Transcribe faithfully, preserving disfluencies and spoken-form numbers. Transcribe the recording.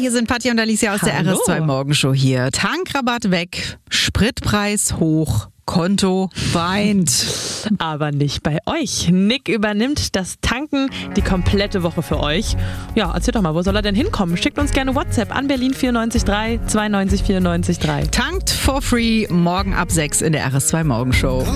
hier sind Patti und Alicia aus Hallo. der R S zwei Morgenshow hier. Tankrabatt weg, Spritpreis hoch, Konto weint. Aber nicht bei euch. Nick übernimmt das Tanken die komplette Woche für euch. Ja, erzählt doch mal, wo soll er denn hinkommen? Schickt uns gerne WhatsApp an Berlin vier neun drei zwei neun vier neun drei. Tankt for free, morgen ab sechs in der R S zwei Morgenshow.